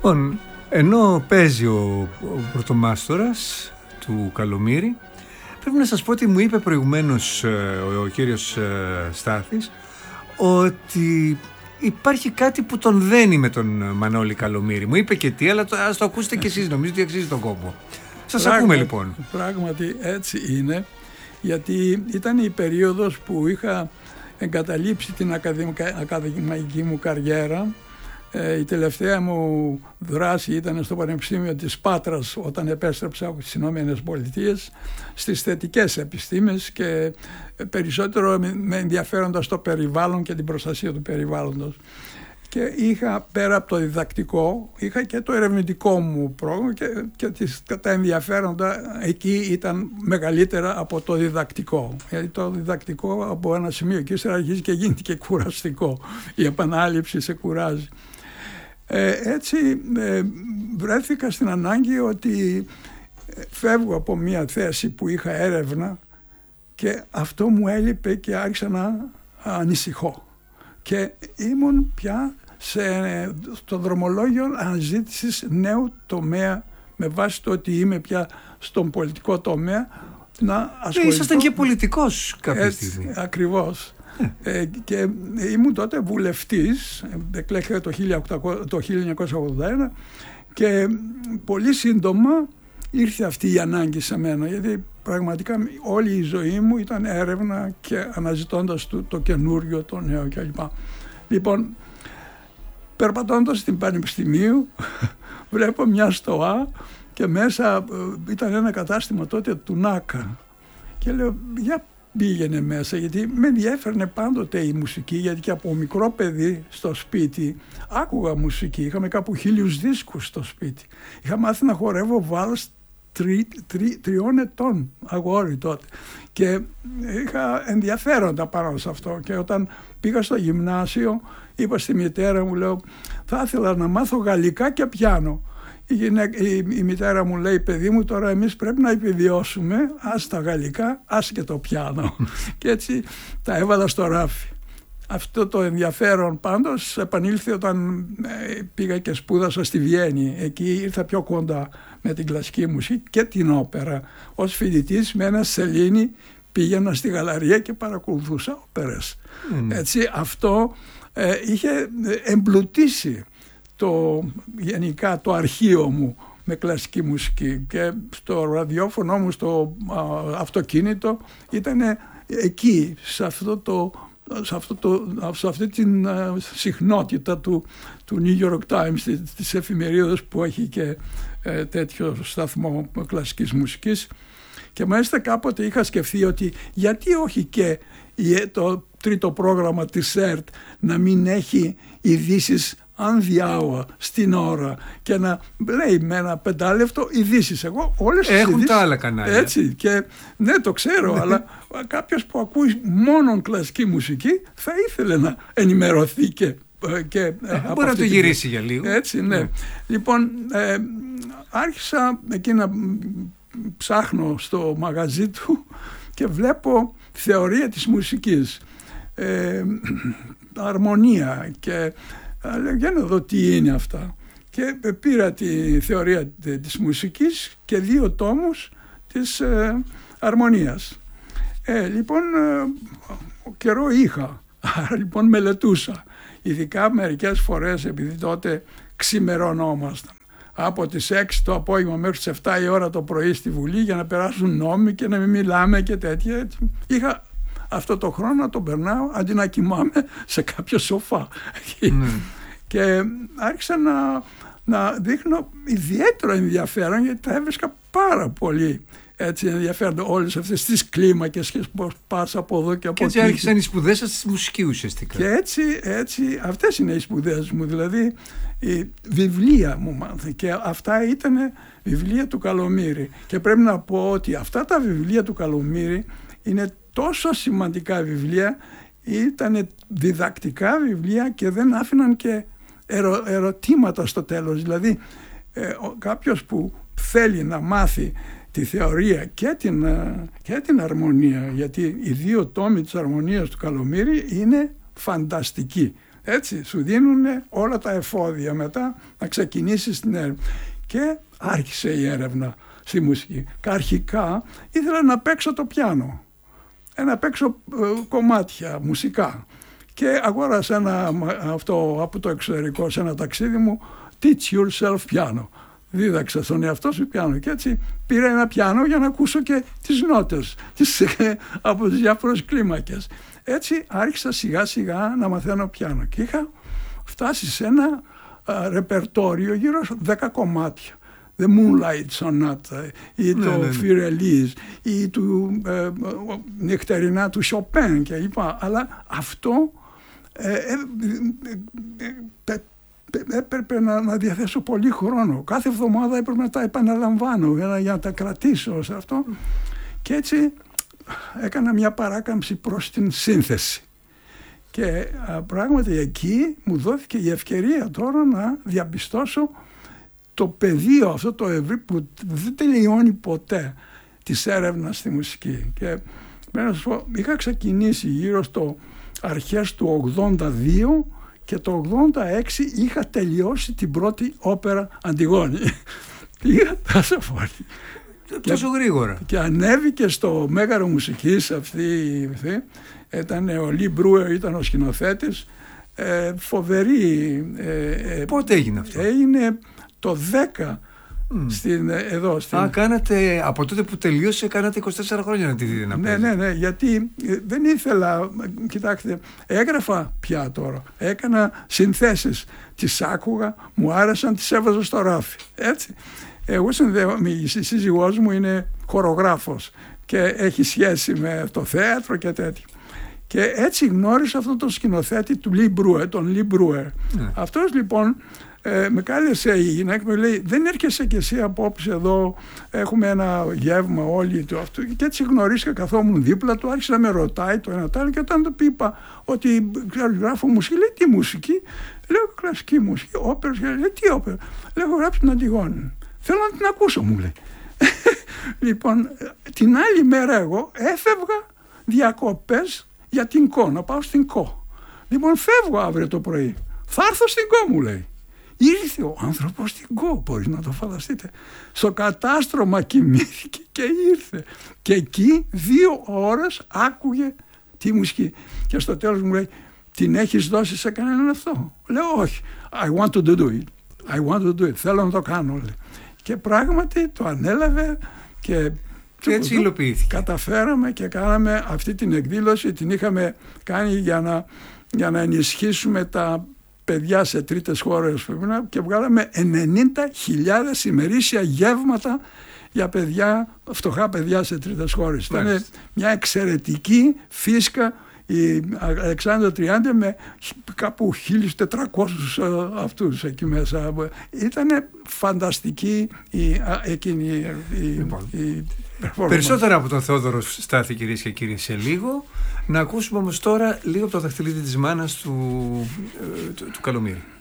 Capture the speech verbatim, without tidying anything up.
Λοιπόν, ενώ παίζει ο, ο πρωτομάστορας του Καλομήρη, πρέπει να σας πω ότι μου είπε προηγουμένως ο, ο κύριος Στάθης ότι υπάρχει κάτι που τον δένει με τον Μανώλη Καλομήρη. Μου είπε και τι, αλλά το, ας το ακούσετε κι εσείς, νομίζω ότι αξίζει τον κόπο. Σας πράγματι, ακούμε λοιπόν. Πράγματι έτσι είναι, γιατί ήταν η περίοδος που είχα εγκαταλείψει την ακαδημαϊκή, ακαδημαϊκή μου καριέρα. Ε, η τελευταία μου δράση ήταν στο Πανεπιστήμιο της Πάτρας όταν επέστρεψα από τις Ηνωμένες Πολιτείες στις θετικές επιστήμες και περισσότερο με ενδιαφέροντα στο περιβάλλον και την προστασία του περιβάλλοντος. Και είχα πέρα από το διδακτικό, είχα και το ερευνητικό μου πρόγραμμα και, και τις, τα ενδιαφέροντα εκεί ήταν μεγαλύτερα από το διδακτικό. Γιατί το διδακτικό από ένα σημείο και ύστερα αρχίζει και γίνεται και κουραστικό. Η επανάληψη σε κουράζει. Ε, έτσι ε, βρέθηκα στην ανάγκη ότι φεύγω από μια θέση που είχα έρευνα και αυτό μου έλειπε και άρχισα να ανησυχώ. Και ήμουν πια σε, στο δρομολόγιο αναζήτησης νέου τομέα με βάση το ότι είμαι πια στον πολιτικό τομέα να ασχοληθώ. Ήσασταν και πολιτικός κάποια στιγμή. Ακριβώς. ε, και ήμουν τότε βουλευτής, εκλέχθηκα το, το χίλια εννιακόσια ογδόντα ένα και πολύ σύντομα ήρθε αυτή η ανάγκη σε μένα, γιατί πραγματικά όλη η ζωή μου ήταν έρευνα και αναζητώντας το, το καινούριο, το νέο κλπ. Λοιπόν, περπατώντας στην Πανεπιστημίου βλέπω μια στοά και μέσα ήταν ένα κατάστημα τότε του Νάκα και λέω για πήγαινε μέσα, γιατί με ενδιέφερνε πάντοτε η μουσική, γιατί και από μικρό παιδί στο σπίτι άκουγα μουσική, είχαμε κάπου χίλιους δίσκους στο σπίτι, είχα μάθει να χορεύω βάλς τρι, τρι, τριών ετών, αγόρι τότε, και είχα ενδιαφέροντα πάνω σε αυτό. Και όταν πήγα στο γυμνάσιο είπα στη μητέρα μου, λέω θα ήθελα να μάθω γαλλικά και πιάνο. Η, γυναίκα, η, η μητέρα μου λέει, παιδί μου, τώρα εμείς πρέπει να επιβιώσουμε, ας τα γαλλικά, ας και το πιάνο. Και έτσι τα έβαλα στο ράφι. Αυτό το ενδιαφέρον πάντως επανήλθε όταν ε, πήγα και σπούδασα στη Βιέννη. Εκεί ήρθα πιο κοντά με την κλασική μουσική και την όπερα. Ως φοιτητής με ένα σελήνη πήγαινα στη γαλαρία και παρακολουθούσα όπερες. Mm. Έτσι αυτό ε, είχε εμπλουτίσει το, γενικά το αρχείο μου με κλασική μουσική, και στο ραδιόφωνο μου, στο α, αυτοκίνητο ήταν εκεί, σε αυτό το σε, αυτό το, σε αυτή την uh, συχνότητα του, του New York Times, της, της εφημερίδας που έχει και ε, τέτοιο σταθμό κλασικής μουσικής. Και μάλιστα κάποτε είχα σκεφτεί ότι γιατί όχι και το τρίτο πρόγραμμα της ΕΡΤ να μην έχει ειδήσεις αν διάωα στην ώρα και να λέει με ένα πεντάλεπτο ειδήσεις. Εγώ όλες τις έχουν ειδήσεις, τα άλλα κανάλια. Έτσι, και ναι, το ξέρω, αλλά κάποιος που ακούει μόνο κλασική μουσική θα ήθελε να ενημερωθεί και, και ε, μπορεί να το γυρίσει για λίγο. Έτσι, ναι. Mm. Λοιπόν, ε, άρχισα εκεί να ψάχνω στο μαγαζί του και βλέπω θεωρία της μουσικής, ε, αρμονία, και λέω για να δω τι είναι αυτά. Και πήρα τη θεωρία της μουσικής και δύο τόμους της ε, αρμονίας. Ε, λοιπόν, ε, καιρό είχα, άρα λοιπόν μελετούσα. Ειδικά μερικές φορές, επειδή τότε ξημερωνόμασταν από τις έξι το απόγευμα μέχρι τις επτά η ώρα το πρωί στη Βουλή για να περάσουν νόμοι και να μην μιλάμε και τέτοια. Έτσι. Είχα αυτό το χρόνο να τον περνάω αντί να κοιμάμαι σε κάποιο σοφά. Mm. Και άρχισα να, να δείχνω ιδιαίτερο ενδιαφέρον, γιατί τα έβρισκα πάρα πολύ έτσι ενδιαφέροντα όλες αυτές τις κλίμακες και πώς πας από εδώ και από εκεί. Και έτσι άρχισαν οι σπουδές σας στη μουσική ουσιαστικά. Και έτσι, έτσι αυτές είναι οι σπουδές μου, δηλαδή η βιβλία μου μάθη, και αυτά ήταν βιβλία του Καλομήρη. Και πρέπει να πω ότι αυτά τα βιβλία του Καλομήρη είναι τόσο σημαντικά βιβλία, ήταν διδακτικά βιβλία και δεν άφηναν και ερω, ερωτήματα στο τέλος. Δηλαδή ε, ο, κάποιος που θέλει να μάθει τη θεωρία και την, και την αρμονία, γιατί οι δύο τόμοι της αρμονίας του Καλομήρη είναι φανταστικοί. Έτσι, σου δίνουν όλα τα εφόδια μετά να ξεκινήσεις την έρευνα. Και άρχισε η έρευνα στη μουσική. Και αρχικά ήθελα να παίξω το πιάνο, να παίξω ε, κομμάτια μουσικά. Και αγόρασα ένα, αυτό από το εξωτερικό σε ένα ταξίδι μου, Teach Yourself Piano. Δίδαξα στον εαυτό σου πιάνο και έτσι πήρα ένα πιάνο για να ακούσω και τις νότες τις, από τις διάφορες κλίμακες. Έτσι άρχισα σιγά σιγά να μαθαίνω πιάνο και είχα φτάσει σε ένα α, ρεπερτόριο γύρω σε δέκα κομμάτια. The Moonlight Sonata ή ναι, το ναι, ναι. Firelis ή του ε, νυχτερινά του Chopin και λοιπά. Αλλά αυτό ε, ε, ε, ε, έπρεπε να, να διαθέσω πολύ χρόνο. Κάθε εβδομάδα έπρεπε να τα επαναλαμβάνω για να, για να τα κρατήσω σε αυτό. Και έτσι έκανα μια παράκαμψη προς την σύνθεση. Και α, πράγματι εκεί μου δόθηκε η ευκαιρία τώρα να διαπιστώσω το πεδίο αυτό το ευρύ που δεν τελειώνει ποτέ της έρευνας στη μουσική. Και πρέπει να σας πω, είχα ξεκινήσει γύρω στο αρχές του ογδόντα δύο και το ογδόντα έξι είχα τελειώσει την πρώτη όπερα Αντιγόνη. Πήγα τόσο πολύ. Τόσο γρήγορα. Και ανέβηκε στο Μέγαρο Μουσικής αυτή, αυτή ήταν ο Λι Μπρούερ, ήταν ο σκηνοθέτης, ε, φοβερή. Ε, Πότε έγινε αυτό? Έγινε το δέκα. Mm. Στην, εδώ, στην... Α, κάνατε, από τότε που τελείωσε κάνατε είκοσι τέσσερα χρόνια να τη δείτε να παίζει. Ναι, ναι, ναι, γιατί δεν ήθελα, κοιτάξτε, έγραφα πια τώρα, έκανα συνθέσεις, τις άκουγα, μου άρεσαν, τις έβαζα στο ράφι, έτσι. Εγώ συνδέομαι, η σύζυγός μου είναι χορογράφος και έχει σχέση με το θέατρο και τέτοιο. Και έτσι γνώρισα αυτόν τον σκηνοθέτη του Λι Μπρούερ, τον Λι Μπρούερ. Mm. Αυτός λοιπόν Ε, με κάλεσε η γυναίκα μου, λέει, δεν έρχεσαι κι εσύ απόψε εδώ, έχουμε ένα γεύμα όλοι του αυτού. Και έτσι γνωρίστηκα, καθόμουν δίπλα του, άρχισε να με ρωτάει το ένα το άλλο και όταν του είπα ότι γράφω μουσική, λέει, τι μουσική? Λέω, κλασική μουσική, όπερας. Λέει, τι όπερα? Λέω, έχω γράψει την Αντιγόνη, θέλω να την ακούσω, μου λέει. Λοιπόν, την άλλη μέρα εγώ έφευγα διακοπές για την Κο, να πάω στην Κο. Λοιπόν, φεύγω αύριο το πρωί, θα έρθω στην Κο, μου λέει. Ήρθε ο άνθρωπος στην Κο, μπορείς να το φανταστείτε. Στο κατάστρωμα κοιμήθηκε και ήρθε. Και εκεί δύο ώρες άκουγε τη μουσική. Και στο τέλος μου λέει, την έχεις δώσει σε κανέναν αυτό? Λέω, όχι. I want to do it. I want to do it. Θέλω να το κάνω. Λέει. Και πράγματι το ανέλαβε και... Και έτσι υλοποιήθηκε. Καταφέραμε και κάναμε αυτή την εκδήλωση. Την είχαμε κάνει για να, για να ενισχύσουμε τα παιδιά σε τρίτες χώρες και βγάλαμε ενενήντα χιλιάδες ημερήσια γεύματα για παιδιά, φτωχά παιδιά σε τρίτες χώρες. Ήταν μια εξαιρετική φίσκα η Αλεξάνδρα Τριάντε με κάπου χίλιους τετρακόσιους αυτούς εκεί μέσα. Ήταν φανταστική η, εκείνη η, λοιπόν, η περισσότερα από τον Θεόδωρο Στάθη, κυρίες και κύριοι, σε λίγο. Να ακούσουμε όμως τώρα λίγο από το δαχτυλίδι της μάνας του, του, του Καλομήρη.